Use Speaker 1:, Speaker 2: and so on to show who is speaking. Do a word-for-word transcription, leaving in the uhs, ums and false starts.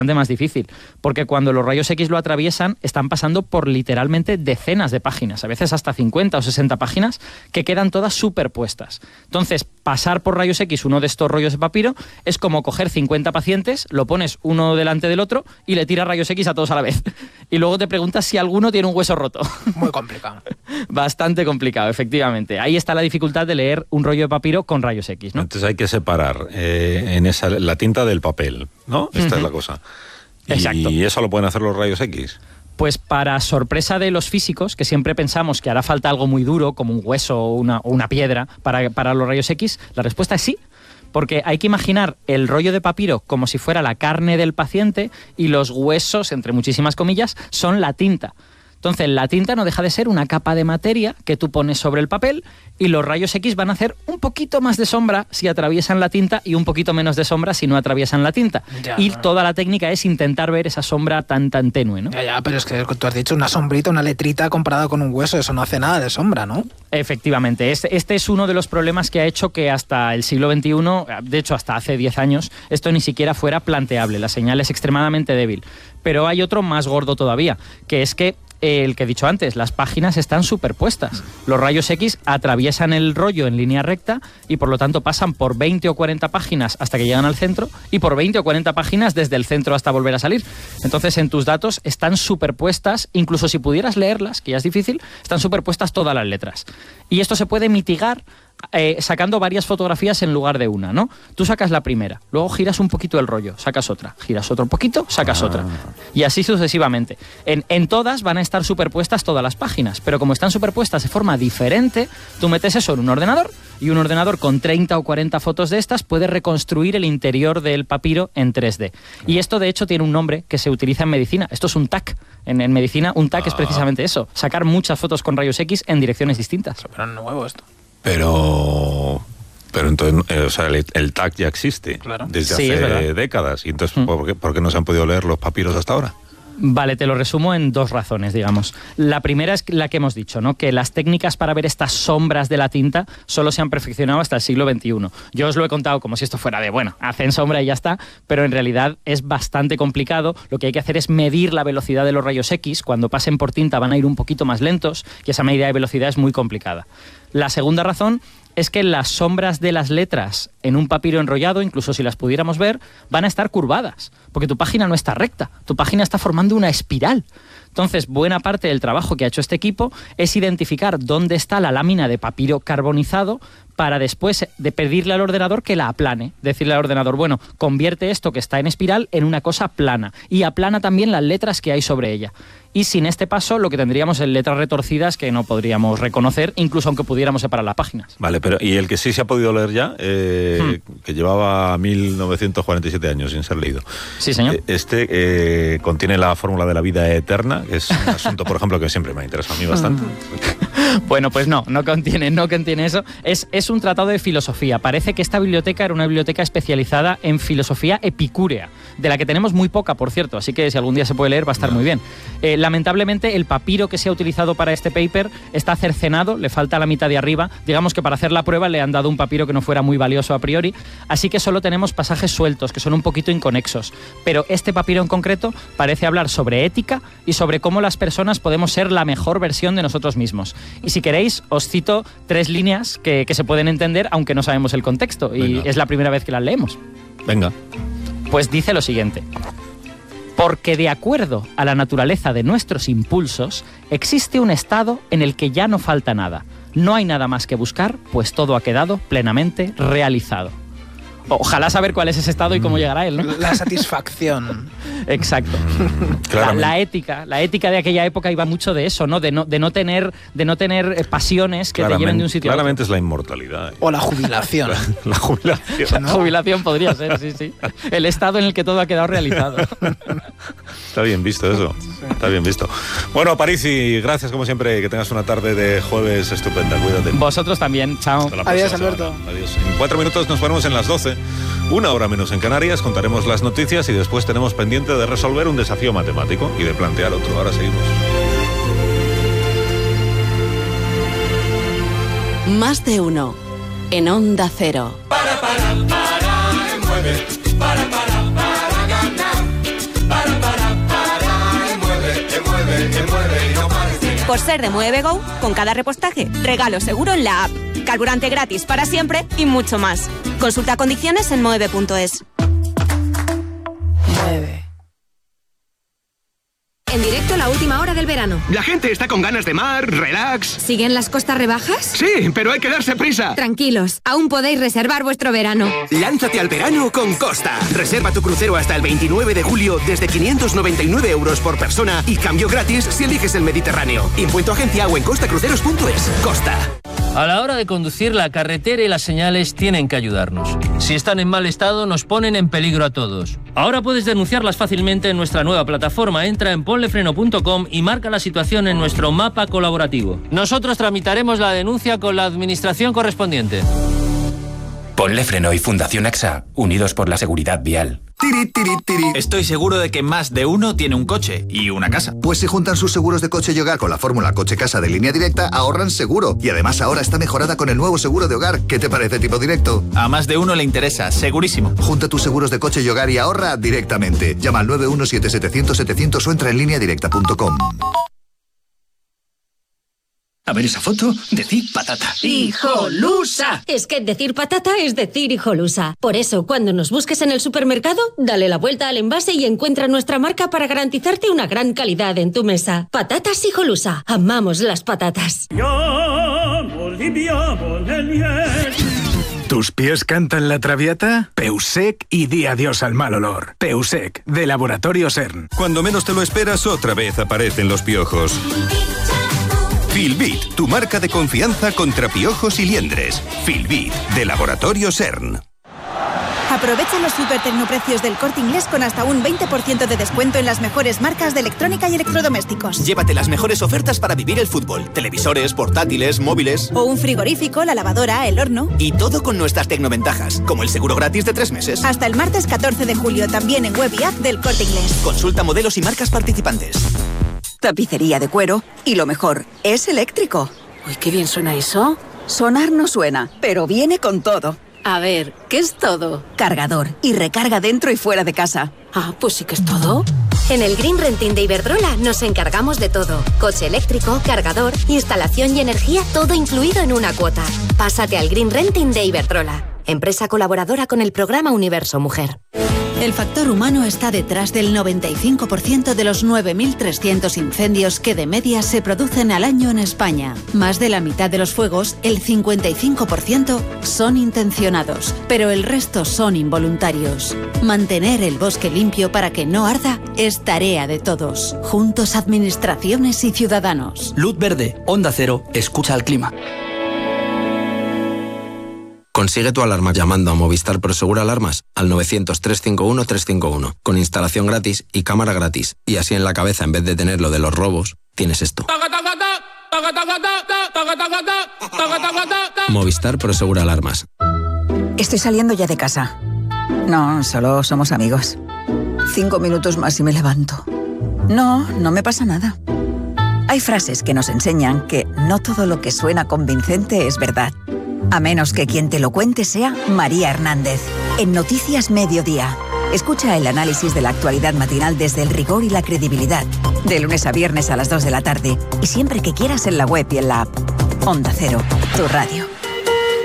Speaker 1: más difícil, porque cuando los rayos X lo atraviesan están pasando por literalmente decenas de páginas, a veces hasta cincuenta o sesenta páginas, que quedan todas superpuestas. Entonces, pasar por rayos X uno de estos rollos de papiro es como coger cincuenta pacientes, lo pones uno delante del otro y le tiras rayos X a todos a la vez. Y luego te preguntas si alguno tiene un hueso roto.
Speaker 2: Muy complicado.
Speaker 1: Bastante complicado, efectivamente. Ahí está la dificultad de leer un rollo de papiro con rayos X, ¿no?
Speaker 3: Entonces hay que separar eh, en esa, la tinta del papel, ¿no? Esta uh-huh. es la cosa. Y,
Speaker 1: Exacto.
Speaker 3: ¿Y eso lo pueden hacer los rayos X?
Speaker 1: Pues para sorpresa de los físicos, que siempre pensamos que hará falta algo muy duro, como un hueso o una, o una piedra, para, para los rayos X, la respuesta es sí. Porque hay que imaginar el rollo de papiro como si fuera la carne del paciente y los huesos, entre muchísimas comillas, son la tinta. Entonces, la tinta no deja de ser una capa de materia que tú pones sobre el papel y los rayos X van a hacer un poquito más de sombra si atraviesan la tinta y un poquito menos de sombra si no atraviesan la tinta. Ya, y no. toda la técnica es intentar ver esa sombra tan, tan tenue, ¿no?
Speaker 2: Ya, ya, pero es que tú has dicho una sombrita, una letrita comparada con un hueso, eso no hace nada de sombra, ¿no?
Speaker 1: Efectivamente. Este, este es uno de los problemas que ha hecho que hasta el siglo veintiuno, de hecho hasta hace diez años, esto ni siquiera fuera planteable. La señal es extremadamente débil. Pero hay otro más gordo todavía, que es que el que he dicho antes, las páginas están superpuestas. Los rayos X atraviesan el rollo en línea recta y por lo tanto pasan por veinte o cuarenta páginas hasta que llegan al centro y por veinte o cuarenta páginas desde el centro hasta volver a salir. Entonces en tus datos están superpuestas, incluso si pudieras leerlas, que ya es difícil, están superpuestas todas las letras. Y esto se puede mitigar Eh, sacando varias fotografías en lugar de una, ¿no? Tú sacas la primera, luego giras un poquito el rollo, sacas otra, giras otro poquito, sacas ah. otra. Y así sucesivamente. En, en todas van a estar superpuestas todas las páginas, pero como están superpuestas de forma diferente, tú metes eso en un ordenador y un ordenador con treinta o cuarenta fotos de estas puede reconstruir el interior del papiro en tres D. Y esto, de hecho, tiene un nombre que se utiliza en medicina. Esto es un T A C. En, en medicina, un T A C ah. es precisamente eso, sacar muchas fotos con rayos X en direcciones distintas.
Speaker 2: Pero no nuevo esto.
Speaker 3: Pero, pero entonces, eh, o sea, el, el T A C ya existe
Speaker 2: claro.
Speaker 3: desde
Speaker 1: sí,
Speaker 3: hace décadas. Y entonces, mm. ¿por qué, ¿por qué no se han podido leer los papiros hasta ahora?
Speaker 1: Vale, te lo resumo en dos razones, digamos. La primera es la que hemos dicho, ¿no? Que las técnicas para ver estas sombras de la tinta solo se han perfeccionado hasta el siglo veintiuno. Yo os lo he contado como si esto fuera de, bueno, hacen sombra y ya está, pero en realidad es bastante complicado. Lo que hay que hacer es medir la velocidad de los rayos X. Cuando pasen por tinta van a ir un poquito más lentos y esa medida de velocidad es muy complicada. La segunda razón es que las sombras de las letras en un papiro enrollado, incluso si las pudiéramos ver, van a estar curvadas, porque tu página no está recta, tu página está formando una espiral. Entonces, buena parte del trabajo que ha hecho este equipo es identificar dónde está la lámina de papiro carbonizado para después de pedirle al ordenador que la aplane. Decirle al ordenador, bueno, convierte esto que está en espiral en una cosa plana y aplana también las letras que hay sobre ella. Y sin este paso lo que tendríamos es letras retorcidas que no podríamos reconocer, incluso aunque pudiéramos separar las páginas.
Speaker 3: Vale, pero ¿y el que sí se ha podido leer ya? Eh, hmm. Que llevaba mil novecientos cuarenta y siete años sin ser leído.
Speaker 1: Sí, señor.
Speaker 3: Este eh, contiene la fórmula de la vida eterna, que es un asunto, por ejemplo, que siempre me ha interesado a mí bastante.
Speaker 1: Bueno, pues no, no contiene, no contiene eso. Es, es un tratado de filosofía. Parece que esta biblioteca era una biblioteca especializada en filosofía epicúrea, de la que tenemos muy poca, por cierto, así que si algún día se puede leer va a estar no. muy bien. Eh, lamentablemente, el papiro que se ha utilizado para este paper está cercenado, le falta la mitad de arriba. Digamos que para hacer la prueba le han dado un papiro que no fuera muy valioso a priori, así que solo tenemos pasajes sueltos, que son un poquito inconexos. Pero este papiro en concreto parece hablar sobre ética y sobre cómo las personas podemos ser la mejor versión de nosotros mismos. Y si queréis, os cito tres líneas que, que se pueden entender, aunque no sabemos el contexto, y Venga. es la primera vez que las leemos.
Speaker 3: Venga.
Speaker 1: Pues dice lo siguiente: porque de acuerdo a la naturaleza de nuestros impulsos, existe un estado en el que ya no falta nada. No hay nada más que buscar, pues todo ha quedado plenamente realizado. Ojalá saber cuál es ese estado y cómo llegará a él, ¿no?
Speaker 2: La satisfacción.
Speaker 1: Exacto. La, la ética, la ética de aquella época iba mucho de eso, ¿no? De no, de no tener, de no tener pasiones que te lleven de un sitio a otro.
Speaker 3: Claramente es la inmortalidad. ¿eh?
Speaker 2: O la jubilación.
Speaker 3: La, la jubilación.
Speaker 1: La jubilación podría ser, sí, sí. El estado en el que todo ha quedado realizado.
Speaker 3: Está bien visto eso. Está bien visto. Bueno, Aparici, gracias como siempre. Que tengas una tarde de jueves estupenda. Cuídate.
Speaker 1: Vosotros también. Chao.
Speaker 2: Adiós, Alberto.
Speaker 3: Adiós. En cuatro minutos nos ponemos en las doce. Una hora menos en Canarias. Contaremos las noticias y después tenemos pendiente de resolver un desafío matemático y de plantear otro. Ahora seguimos.
Speaker 4: Más de uno en Onda Cero.
Speaker 5: Para, para, para, mueve. Para, para, para ganar. Por ser de Mueve Go, con cada repostaje, regalo seguro en la app. Carburante gratis para siempre y mucho más. Consulta condiciones en moeve punto es.
Speaker 6: Mueve. En directo, la última hora del verano.
Speaker 7: La gente está con ganas de mar, relax.
Speaker 6: ¿Siguen las costas rebajas?
Speaker 7: Sí, pero hay que darse prisa.
Speaker 6: Tranquilos, aún podéis reservar vuestro verano.
Speaker 7: Lánzate al verano con Costa. Reserva tu crucero hasta el veintinueve de julio desde quinientos noventa y nueve euros por persona y cambio gratis si eliges el Mediterráneo. Impuesto agencia o en costacruceros punto es. Costa.
Speaker 8: A la hora de conducir, la carretera y las señales tienen que ayudarnos. Si están en mal estado, nos ponen en peligro a todos. Ahora puedes denunciarlas fácilmente en nuestra nueva plataforma. Entra en ponle freno punto com y marca la situación en nuestro mapa colaborativo. Nosotros tramitaremos la denuncia con la administración correspondiente.
Speaker 9: Ponle Freno y Fundación A X A, unidos por la seguridad vial.
Speaker 10: Tiri, tiri, tiri. Estoy seguro de que más de uno tiene un coche y una casa.
Speaker 11: Pues si juntan sus seguros de coche y hogar con la fórmula coche-casa de Línea Directa, ahorran seguro. Y además ahora está mejorada con el nuevo seguro de hogar. ¿Qué te parece, Tipo Directo?
Speaker 10: A más de uno le interesa, segurísimo.
Speaker 11: Junta tus seguros de coche y hogar y ahorra directamente. Llama al nueve uno siete siete cero cero siete cero cero o entra en línea directa punto com.
Speaker 7: A ver esa foto, decir patata.
Speaker 12: ¡Hijolusa! Es que decir patata es decir hijolusa. Por eso, cuando nos busques en el supermercado, dale la vuelta al envase y encuentra nuestra marca para garantizarte una gran calidad en tu mesa. Patatas Hijolusa. Amamos las patatas.
Speaker 13: ¿Tus pies cantan la traviata? Peusec y di adiós al mal olor. Peusec, de Laboratorio CERN.
Speaker 14: Cuando menos te lo esperas, otra vez aparecen los piojos. Filbit, tu marca de confianza contra piojos y liendres. Filbit, de Laboratorio CERN.
Speaker 15: Aprovecha los super tecnoprecios del Corte Inglés con hasta un veinte por ciento de descuento en las mejores marcas de electrónica y electrodomésticos.
Speaker 10: Llévate las mejores ofertas para vivir el fútbol. Televisores, portátiles, móviles.
Speaker 15: O un frigorífico, la lavadora, el horno.
Speaker 10: Y todo con nuestras tecnoventajas, como el seguro gratis de tres meses.
Speaker 15: Hasta el martes catorce de julio, también en web y app del Corte Inglés.
Speaker 10: Consulta modelos y marcas participantes.
Speaker 16: Tapicería de cuero y lo mejor, es eléctrico.
Speaker 6: Uy, qué bien suena eso.
Speaker 16: Sonar no suena, pero viene con todo.
Speaker 6: A ver, ¿qué es todo?
Speaker 16: Cargador y recarga dentro y fuera de casa.
Speaker 6: Ah, pues sí que es todo.
Speaker 17: En el Green Renting de Iberdrola nos encargamos de todo. Coche eléctrico, cargador, instalación y energía, todo incluido en una cuota. Pásate al Green Renting de Iberdrola, empresa colaboradora con el programa Universo Mujer.
Speaker 18: El factor humano está detrás del noventa y cinco por ciento de los nueve mil trescientos incendios que de media se producen al año en España. Más de la mitad de los fuegos, el cincuenta y cinco por ciento, son intencionados, pero el resto son involuntarios. Mantener el bosque limpio para que no arda es tarea de todos. Juntos, administraciones y ciudadanos.
Speaker 19: Luz verde, Onda Cero, escucha al clima.
Speaker 20: Consigue tu alarma llamando a Movistar Prosegur Alarmas al novecientos, trescientos cincuenta y uno, trescientos cincuenta y uno, con instalación gratis y cámara gratis. Y así en la cabeza, en vez de tener lo de los robos, tienes esto. Movistar Prosegur Alarmas.
Speaker 16: Estoy saliendo ya de casa. No, solo somos amigos. Cinco minutos más y me levanto. No, no me pasa nada. Hay frases que nos enseñan que no todo lo que suena convincente es verdad. A menos que quien te lo cuente sea María Hernández. En Noticias Mediodía. Escucha el análisis de la actualidad matinal desde el rigor y la credibilidad. De lunes a viernes a las dos de la tarde. Y siempre que quieras en la web y en la app. Onda Cero, tu radio.